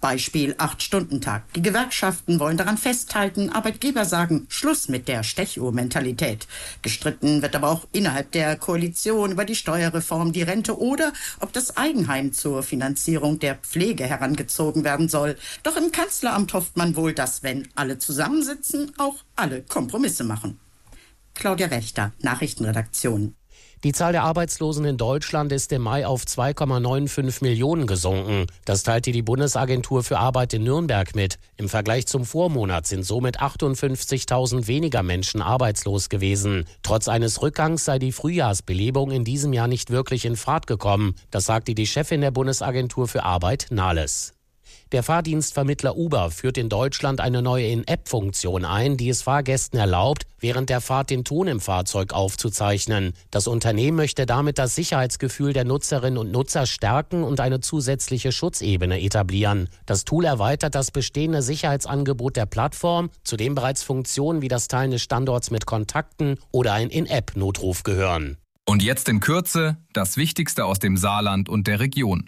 Beispiel 8-Stunden-Tag. Die Gewerkschaften wollen daran festhalten, Arbeitgeber sagen Schluss mit der Stechuhr-Mentalität. Gestritten wird aber auch innerhalb der Koalition über die Steuerreform, die Rente oder ob das Eigenheim zur Finanzierung der Pflege herangezogen werden soll. Doch im Kanzleramt hofft man wohl, dass, wenn alle zusammensitzen, auch alle Kompromisse machen. Claudia Wächter, Nachrichtenredaktion. Die Zahl der Arbeitslosen in Deutschland ist im Mai auf 2,95 Millionen gesunken. Das teilte die Bundesagentur für Arbeit in Nürnberg mit. Im Vergleich zum Vormonat sind somit 58.000 weniger Menschen arbeitslos gewesen. Trotz eines Rückgangs sei die Frühjahrsbelebung in diesem Jahr nicht wirklich in Fahrt gekommen. Das sagte die Chefin der Bundesagentur für Arbeit, Nahles. Der Fahrdienstvermittler Uber führt in Deutschland eine neue In-App-Funktion ein, die es Fahrgästen erlaubt, während der Fahrt den Ton im Fahrzeug aufzuzeichnen. Das Unternehmen möchte damit das Sicherheitsgefühl der Nutzerinnen und Nutzer stärken und eine zusätzliche Schutzebene etablieren. Das Tool erweitert das bestehende Sicherheitsangebot der Plattform, zu dem bereits Funktionen wie das Teilen des Standorts mit Kontakten oder ein In-App-Notruf gehören. Und jetzt in Kürze das Wichtigste aus dem Saarland und der Region.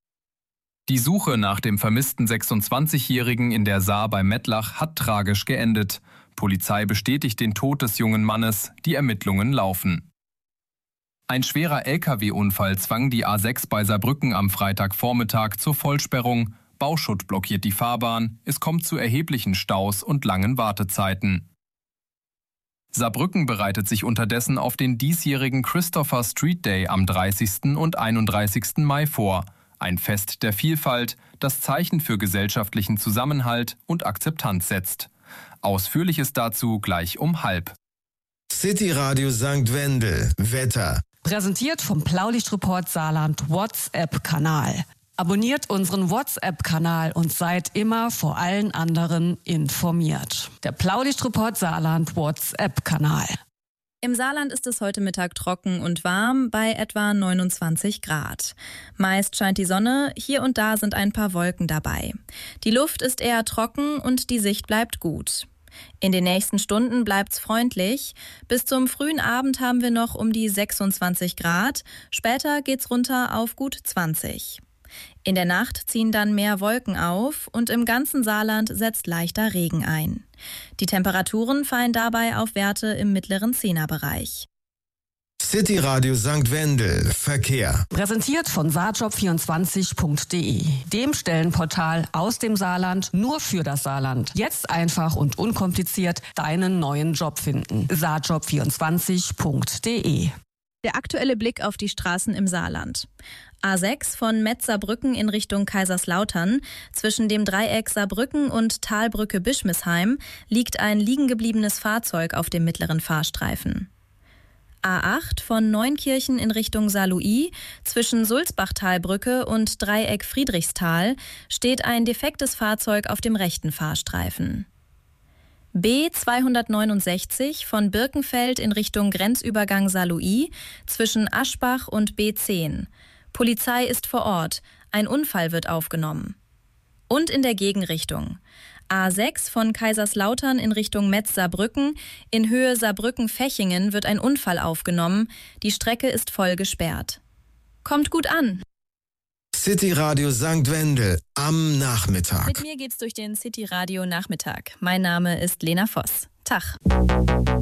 Die Suche nach dem vermissten 26-Jährigen in der Saar bei Mettlach hat tragisch geendet. Polizei bestätigt den Tod des jungen Mannes, die Ermittlungen laufen. Ein schwerer Lkw-Unfall zwang die A6 bei Saarbrücken am Freitagvormittag zur Vollsperrung. Bauschutt blockiert die Fahrbahn, es kommt zu erheblichen Staus und langen Wartezeiten. Saarbrücken bereitet sich unterdessen auf den diesjährigen Christopher Street Day am 30. und 31. Mai vor. Ein Fest der Vielfalt, das Zeichen für gesellschaftlichen Zusammenhalt und Akzeptanz setzt. Ausführliches dazu gleich um 12:30. City Radio St. Wendel. Wetter. Präsentiert vom Blaulichtreport Saarland WhatsApp-Kanal. Abonniert unseren WhatsApp-Kanal und seid immer vor allen anderen informiert. Der Blaulichtreport Saarland WhatsApp-Kanal. Im Saarland ist es heute Mittag trocken und warm bei etwa 29 Grad. Meist scheint die Sonne, hier und da sind ein paar Wolken dabei. Die Luft ist eher trocken und die Sicht bleibt gut. In den nächsten Stunden bleibt's freundlich. Bis zum frühen Abend haben wir noch um die 26 Grad. Später geht's runter auf gut 20. In der Nacht ziehen dann mehr Wolken auf und im ganzen Saarland setzt leichter Regen ein. Die Temperaturen fallen dabei auf Werte im mittleren 10er-Bereich. City Radio St. Wendel. Verkehr. Präsentiert von saarjob24.de, dem Stellenportal aus dem Saarland nur für das Saarland. Jetzt einfach und unkompliziert deinen neuen Job finden. saarjob24.de. Der aktuelle Blick auf die Straßen im Saarland. A6 von Metz-Saarbrücken in Richtung Kaiserslautern. Zwischen dem Dreieck Saarbrücken und Talbrücke-Bischmisheim liegt ein liegengebliebenes Fahrzeug auf dem mittleren Fahrstreifen. A8 von Neunkirchen in Richtung Saarlouis. Zwischen Sulzbachtalbrücke und Dreieck Friedrichsthal steht ein defektes Fahrzeug auf dem rechten Fahrstreifen. B269 von Birkenfeld in Richtung Grenzübergang Saarlouis zwischen Aschbach und B10. Polizei ist vor Ort. Ein Unfall wird aufgenommen. Und in der Gegenrichtung. A6 von Kaiserslautern in Richtung Metz-Saarbrücken. In Höhe Saarbrücken-Fechingen wird ein Unfall aufgenommen. Die Strecke ist voll gesperrt. Kommt gut an. City Radio St. Wendel am Nachmittag. Mit mir geht's durch den City Radio Nachmittag. Mein Name ist Lena Voss. Tag.